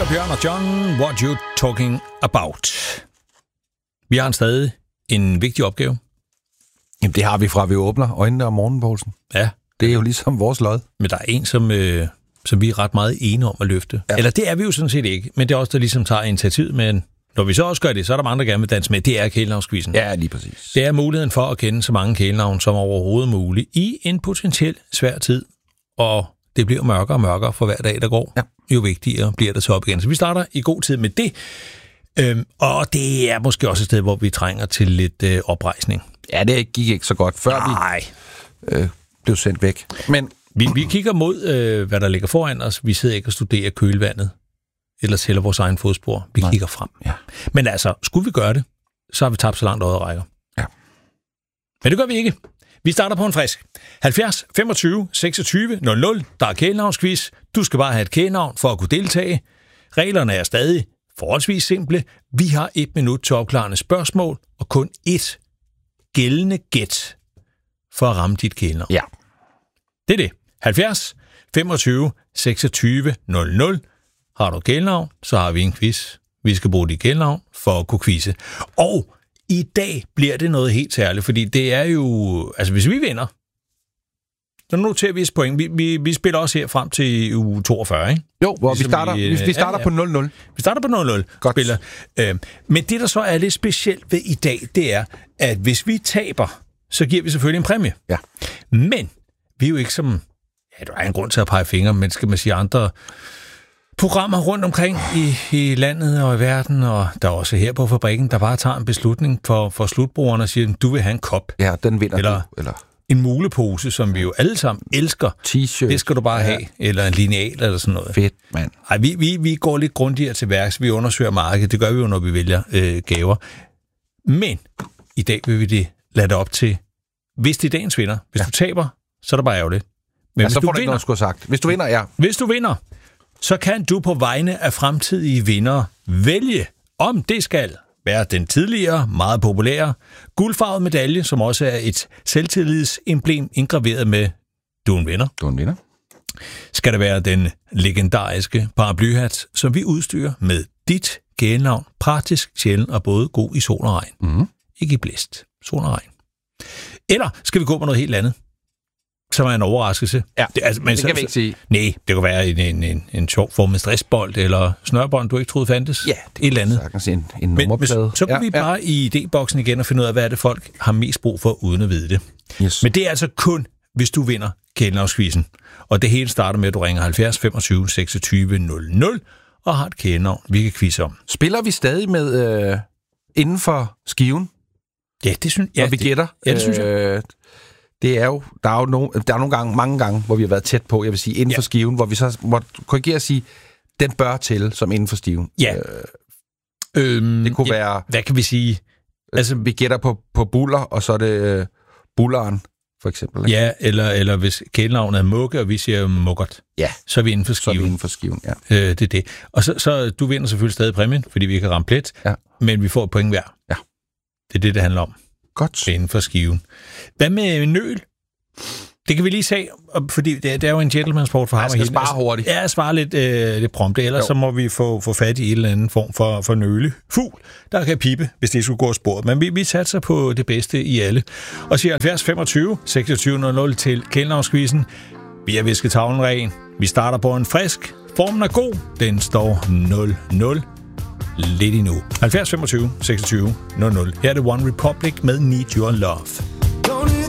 Bjørn og John, what you talking about? Vi har stadig en vigtig opgave. Jamen, det har vi fra, vi åbner øjnene om morgenen, Poulsen. Ja. Det er jo ligesom vores lod. Men der er en, som vi er ret meget enige om at løfte. Ja. Eller det er vi jo sådan set ikke, men det er også der ligesom tager initiativet. Men når vi så også gør det, så er der mange, der gerne vil danse med. Det er kælenavnskvizzen. Ja, lige præcis. Det er muligheden for at kende så mange kælenavn som overhovedet muligt i en potentielt svær tid. Og det bliver mørkere og mørkere for hver dag, der går. Ja. Jo vigtigere bliver det så op igen. Så vi starter i god tid med det. Og det er måske også et sted, hvor vi trænger til lidt oprejsning. Ja, det gik ikke så godt, før vi blev sendt væk. Men vi kigger mod, hvad der ligger foran os. Vi sidder ikke og studerer kølvandet, eller tæller vores egen fodspor. Vi kigger frem. Ja. Men altså, skulle vi gøre det, så har vi tabt så langt øjet rækker. Ja. Men det gør vi ikke. Vi starter på en frisk. 70 25 26 00. Der er kælenavnsquiz. Du skal bare have et kælenavn for at kunne deltage. Reglerne er stadig forholdsvis simple. Vi har 1 minut til opklarende spørgsmål, og kun 1 gældende gæt for at ramme dit kælenavn. Ja. Det er det. 70 25 26 00. Har du kælenavn, så har vi en quiz. Vi skal bruge dit kælenavn for at kunne quizze. Og i dag bliver det noget helt særligt, fordi det er jo... Altså, hvis vi vinder, så noterer vi et point. Vi spiller også her frem til uge 42, ikke? Jo, hvor vi starter på 0-0. Vi starter på 0-0. Godt. Spiller. Men det, der så er lidt specielt ved i dag, det er, at hvis vi taber, så giver vi selvfølgelig en præmie. Ja. Men vi er jo ikke som... Ja, der er en grund til at pege fingre, men skal man sige andre programmer rundt omkring i landet og i verden, og der er også her på fabrikken, der bare tager en beslutning for slutbrugerne og siger, du vil have en kop. Ja, den vinder eller, du. Eller en mulepose, som vi jo alle sammen elsker. T-shirt. Det skal du bare have. Eller en lineal eller sådan noget. Fedt, mand. Ej, vi går lidt grundigere til værks. Vi undersøger markedet. Det gør vi jo, når vi vælger gaver. Men i dag vil vi lade det op til, hvis det er dagens vinder. Hvis du taber, så er det bare ærgerligt. Men hvis så du får du ikke noget, skulle have sagt. Hvis du vinder, ja. Hvis du vinder, så kan du på vegne af fremtidige vindere vælge, om det skal være den tidligere, meget populære, guldfarvede medalje, som også er et selvtillidsemblem indgraveret med du er en vinder. Du er en vinder. Skal det være den legendariske paraplyhat, som vi udstyrer med dit kælenavn, praktisk, sjældent og både god i sol og regn. Mm-hmm. Ikke i blæst. Sol og regn. Eller skal vi gå på noget helt andet? Som er en overraskelse. Ja, det kan vi ikke sige. Nej, det kan være en sjov form med stressbold eller snørbånd, du ikke troede fandtes. Ja, det et eller andet. Sagtens en nummerplade. Så kan vi bare i idéboksen igen og finde ud af, hvad er det folk har mest brug for, uden at vide det. Yes. Men det er altså kun, hvis du vinder kælenavnsquizzen. Og det hele starter med, at du ringer 70 25 26 00 og har et kælenavn, vi kan quizze om. Spiller vi stadig med inden for skiven? Ja, det synes jeg. Og vi gætter? Ja, det synes jeg. Det er jo, der er nogle gange, mange gange, hvor vi har været tæt på, jeg vil sige, inden for skiven, hvor vi så må korrigere og sige, den bør til som inden for skiven. Ja. Det kunne være... Hvad kan vi sige? Altså, vi gætter på buller, og så er det bulleren, for eksempel. Ikke? Ja, eller hvis kælenavnet er Mugge, og vi siger Muggert, så er vi inden for skiven. Ja. Det er det. Og så du vinder selvfølgelig stadig præmien, fordi vi ikke har ramt plet, men vi får et point hver. Ja. Det er det handler om. Godt. Inden for skiven. Hvad med nøl? Det kan vi lige se, fordi det er jo en gentleman-sport for ham. Jeg skal spare hurtigt. Ja, spare lidt prompte, ellers så må vi få fat i en eller anden form for nøle. Fugl, der kan pippe, hvis det skulle gå af sporet. Men vi satser på det bedste i alle. Og siger 70 25 26 00 til kælenavnsquizzen. Vi har visket tavlen ren. Vi starter på en frisk. Formen er god. Den står 0-0. Lidt endnu. 70 25 26 00. Her er det One Republic med Need Your Love.